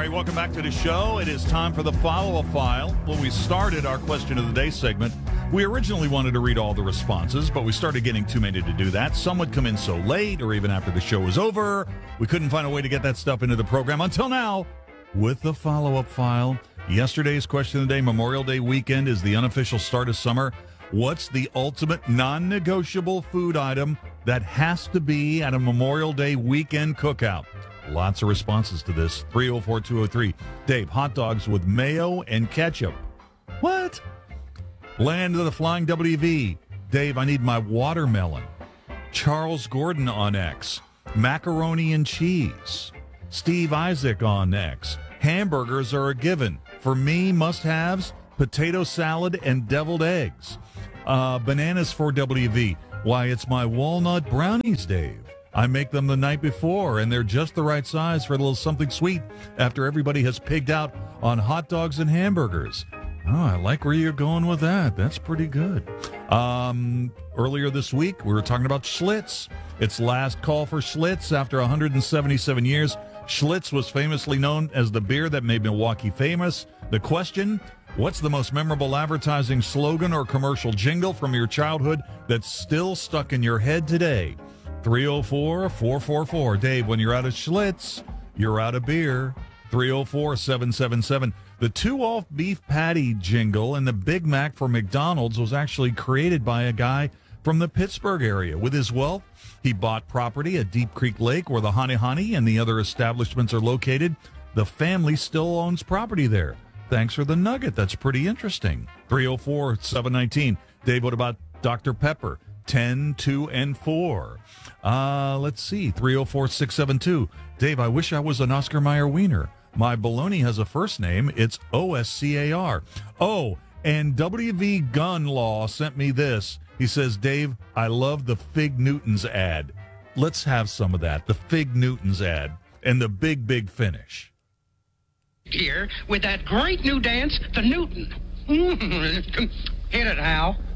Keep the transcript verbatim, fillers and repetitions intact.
right, welcome back to the show. It is time for the follow-up file. When we started our question of the day segment, we originally wanted to read all the responses, but we started getting too many to do that. Some would come in so late or even after the show was over. We couldn't find a way to get that stuff into the program until now with the follow-up file. Yesterday's question of the day, Memorial Day weekend is the unofficial start of summer. What's the ultimate non-negotiable food item that has to be at a Memorial Day weekend cookout? Lots of responses to this. three oh four, two oh three. Dave, hot dogs with mayo and ketchup. What? Land of the Flying W V. Dave, I need my watermelon. Charles Gordon on X. Macaroni and cheese. Steve Isaac on X. Hamburgers are a given. For me, must-haves, potato salad and deviled eggs. Uh, bananas for W V. Why, it's my walnut brownies, Dave. I make them the night before, and they're just the right size for a little something sweet after everybody has pigged out on hot dogs and hamburgers. Oh, I like where you're going with that. That's pretty good. Um, earlier this week, we were talking about Schlitz. It's last call for Schlitz after one hundred seventy-seven years. Schlitz was famously known as the beer that made Milwaukee famous. The question, what's the most memorable advertising slogan or commercial jingle from your childhood that's still stuck in your head today? three oh four, four four four. Dave, when you're out of Schlitz, you're out of beer. three oh four, seven seven seven. The two-off beef patty jingle and the Big Mac for McDonald's was actually created by a guy from the Pittsburgh area. With his wealth, he bought property at Deep Creek Lake where the Honey Honey and the other establishments are located. The family still owns property there. Thanks for the nugget. That's pretty interesting. three oh four, seven nineteen. Dave, what about Doctor Pepper? ten, two, and four. Uh, let's see. three oh four, six seven two. Dave, I wish I was an Oscar Mayer wiener. My bologna has a first name. It's O S C A R. Oh, and W V Gun Law sent me this. He says, Dave, I love the Fig Newtons ad. Let's have some of that. The Fig Newtons ad and the big, big finish. Here with that great new dance, the Newton. Hit it, Hal.